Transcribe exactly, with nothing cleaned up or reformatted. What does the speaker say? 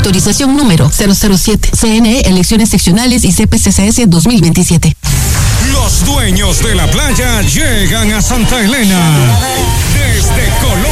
Autorización número cero cero siete. C N E, elecciones seccionales y C P C C S dos mil veintisiete. Los dueños de la playa llegan a Santa Elena. Desde Colombia.